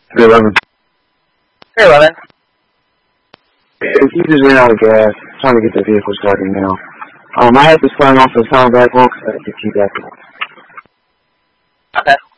311. Hey, 11. If you just ran out of gas, trying to get the vehicle started now. I have to sign off the sound back on because I have to keep that. Okay.